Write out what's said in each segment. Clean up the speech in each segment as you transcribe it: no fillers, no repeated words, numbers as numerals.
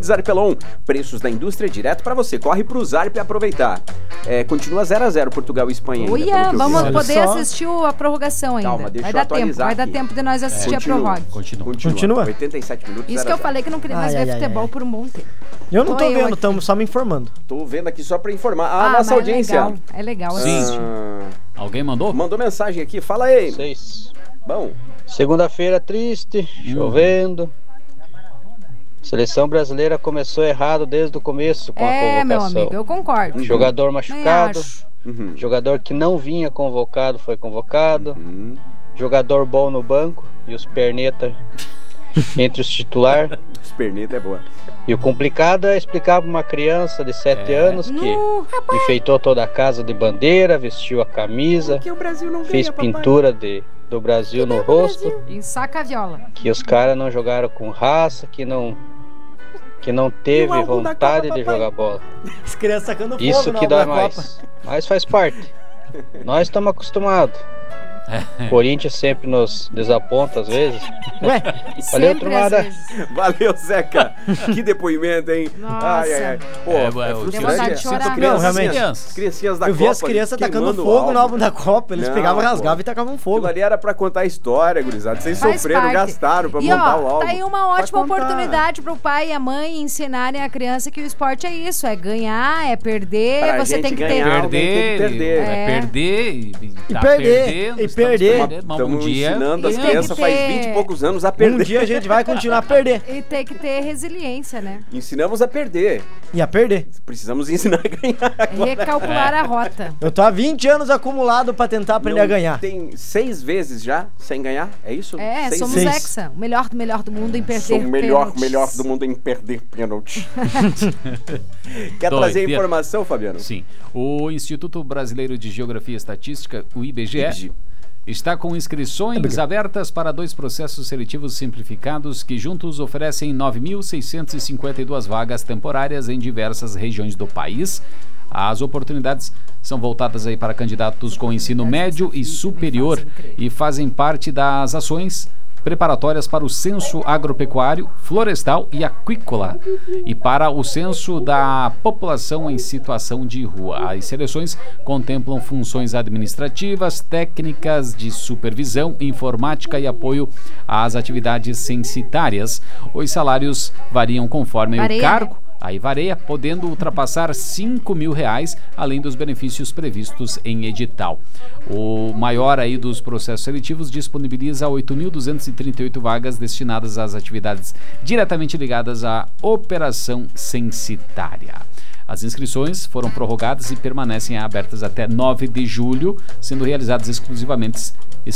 kit Zarpelon. Preços da indústria direto pra você. Corre pro Zarp e aproveitar. Continua 0-0 Portugal e Espanha ainda. Uia, vamos Olha poder só. assistir a prorrogação ainda. Calma, deixa vai eu dar tempo, atualizar vai dar aqui. tempo de nós assistir a prorroga. Continua. 87 minutos. Isso 0 que a eu 0. falei que não queria mais ver futebol por um bom tempo. Eu não tô eu vendo, aqui. estamos só me informando. Tô vendo aqui só pra informar. Nossa mas audiência. É legal Sim. assistir. Alguém mandou? Mandou mensagem aqui. Fala aí. 6. Bom. Segunda-feira triste, chovendo. Seleção brasileira começou errado desde o começo com a convocação. Meu amigo, eu concordo. Jogador machucado, acho. jogador que não vinha convocado foi convocado, jogador bom no banco e os perneta entre os titulares. Os perneta é boa. E o complicado é explicar para uma criança de 7 anos que enfeitou toda a casa de bandeira, vestiu a camisa, Porque o Brasil não fez ganha, papai. pintura do Brasil no rosto, Ensaca a viola. que os caras não jogaram com raça, que não teve álbum da vontade Copa, de papai. jogar bola. As crianças sacando fogo Isso na que hora dói da mais. Copa. Mas faz parte. Nós estamos acostumados. Corinthians sempre nos desaponta às vezes. Ué, Valeu, Sempre turmada. às vezes. Valeu, Zeca. Que depoimento, hein? Nossa. Pô, É, é deu frustrante. vontade de chorar. Sinto Não, realmente. Crianças. Criancinhas da eu vi Copa as crianças ali tacando queimando fogo o no álbum da Copa. Eles Não, pegavam, pô. rasgavam e tacavam fogo. Aquilo ali era pra contar a história, gurizada. Vocês Faz sofreram, parte. gastaram pra E montar o álbum. tá aí uma Vai ótima contar. oportunidade pro pai e a mãe ensinarem a criança que o esporte é isso, é ganhar, é perder, Pra você gente tem que ganhar, ter... alguém tem que perder. É perder E tá perder, perdendo, e estamos perder. perdendo, mas um Estamos dia ensinando as E tem que crianças faz ter- 20 e poucos anos a Um perder. dia a gente vai continuar a perder. E tem que ter resiliência, né? Ensinamos a perder. E a perder. Precisamos ensinar a ganhar agora. Recalcular a rota. Eu tô há 20 anos acumulado pra tentar aprender Não a ganhar. Tem 6 vezes já sem ganhar? É isso? É, 6 somos vezes. hexa, o melhor do mundo em perder Sou o melhor pênaltis. do mundo em perder pênalti. Quer Dói, trazer Pedro. informação, Fabiano? Sim. O Instituto Brasileiro de Geografia e Estatística, o IBGE, está com inscrições abertas para 2 processos seletivos simplificados que juntos oferecem 9.652 vagas temporárias em diversas regiões do país. As oportunidades são voltadas aí para candidatos com ensino médio e superior e fazem parte das ações preparatórias para o censo agropecuário, florestal e aquícola e para o censo da população em situação de rua. As seleções contemplam funções administrativas, técnicas de supervisão, informática e apoio às atividades censitárias. Os salários variam conforme Varia, o cargo. né? Aí varia, podendo ultrapassar R$5.000, além dos benefícios previstos em edital. O maior aí dos processos seletivos disponibiliza 8.238 vagas destinadas às atividades diretamente ligadas à operação censitária. As inscrições foram prorrogadas e permanecem abertas até 9 de julho, sendo realizadas exclusivamente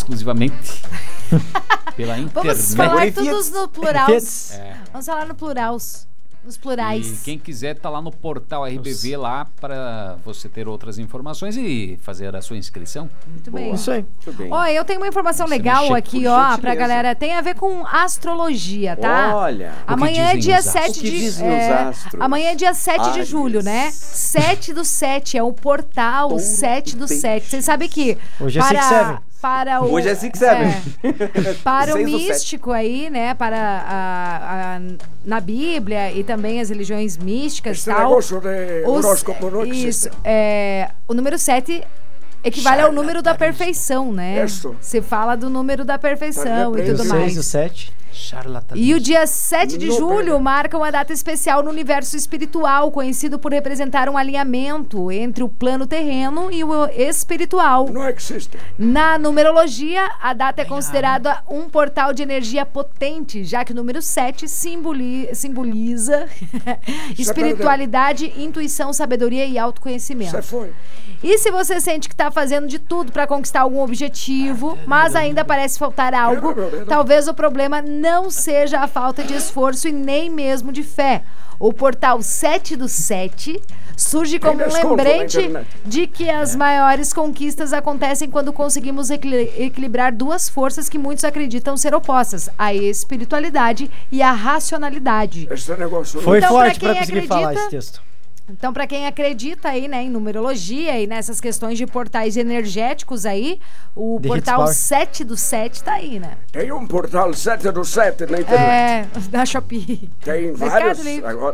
pela internet. Vamos falar todos no plural. Vamos falar no plural. Nos E plurais. quem quiser tá lá no portal RBV lá para você ter outras informações e fazer a sua inscrição. Muito bem. Isso aí. Muito bem. Ó, eu tenho uma informação Você legal mexer aqui, por ó, gentileza. pra galera. Tem a ver com astrologia, tá? Olha. Amanhã é dizem dia os 7 astros? O que de... dizem os astros? Amanhã é dia 7 de Áries. julho, né? 7/7 é o portal Touro 7/7. e peixe. Vocês sabem que Hoje é para, 6/7. para o Hoje é 6/7. para o 6 do 7. místico aí, né? Para na Bíblia e também as religiões místicas e Esse tal. negócio de horóscopo não existe. Isso. O número 7 equivale ao número da perfeição, né? Isso. Se fala do número da perfeição e Tá tudo O 6 mais. e o 7. Charlatanismo. E o dia 7 de Não julho perde. marca uma data especial no universo espiritual, conhecido por representar um alinhamento entre o plano terreno e o espiritual. Não existe. Na numerologia, a data é considerada um portal de energia potente, já que o número 7 simboliza espiritualidade, intuição, sabedoria e autoconhecimento. Você foi. E se você sente que está fazendo de tudo para conquistar algum objetivo, mas ainda parece faltar algo, talvez o problema não seja a falta de esforço e nem mesmo de fé. O portal 7/7 surge como um desconto na lembrete internet. de que as maiores conquistas acontecem quando conseguimos equilibrar duas forças que muitos acreditam ser opostas, a espiritualidade e a racionalidade. Esse negócio Foi Então, forte pra pra quem conseguir falar acredita- esse texto. Então, para quem acredita aí, né, em numerologia e nessas questões de portais energéticos aí, o The Hits portal Power. 7/7 tá aí, né? Tem um portal 7/7 na internet. Da Shopee. Tem Mercado vários. Livre. Agora